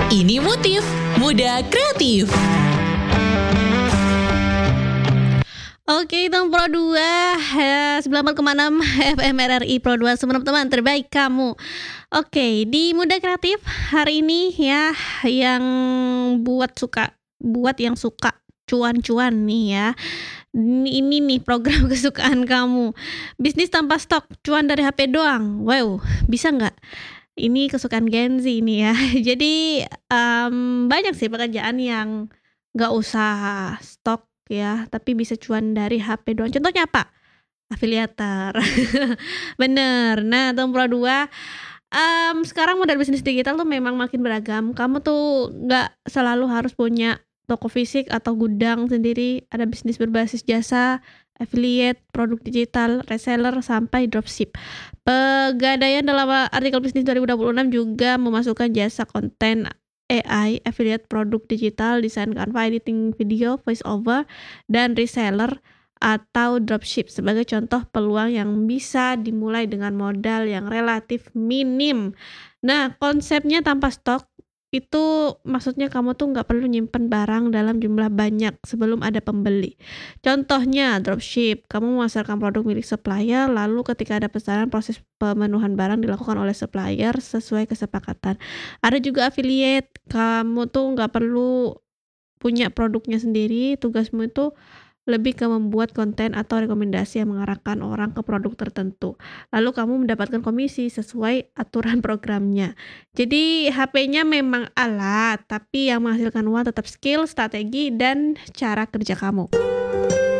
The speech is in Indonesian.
Ini Motif Muda Kreatif. Oke, itu Pro 2 94,6 FM RRI Pro 2, teman-teman terbaik kamu. Oke, di Muda Kreatif hari ini ya, yang buat yang suka cuan-cuan nih ya. Ini nih program kesukaan kamu. Bisnis tanpa stok, cuan dari HP doang. Wow, bisa nggak? Ini kesukaan Gen Z ini ya. Jadi banyak sih pekerjaan yang nggak usah stok ya, tapi bisa cuan dari HP doang. Contohnya apa? Afiliator. Bener. Nah, tahun Pro 2, sekarang model bisnis digital tuh memang makin beragam. Kamu tuh nggak selalu harus punya toko fisik atau gudang sendiri. Ada bisnis berbasis jasa, affiliate, produk digital, reseller, sampai dropship. Pegadaian dalam artikel bisnis 2026 juga memasukkan jasa konten AI, affiliate, produk digital, desain Canva, editing video, voice over, dan reseller atau dropship sebagai contoh peluang yang bisa dimulai dengan modal yang relatif minim. Nah, konsepnya tanpa stok itu maksudnya kamu tuh nggak perlu nyimpen barang dalam jumlah banyak sebelum ada pembeli. Contohnya dropship, kamu memasarkan produk milik supplier, lalu ketika ada pesanan proses pemenuhan barang dilakukan oleh supplier sesuai kesepakatan. Ada juga affiliate, kamu tuh nggak perlu punya produknya sendiri, tugasmu itu lebih ke membuat konten atau rekomendasi yang mengarahkan orang ke produk tertentu. Lalu kamu mendapatkan komisi sesuai aturan programnya. Jadi HP-nya memang alat, tapi yang menghasilkan uang tetap skill, strategi, dan cara kerja kamu.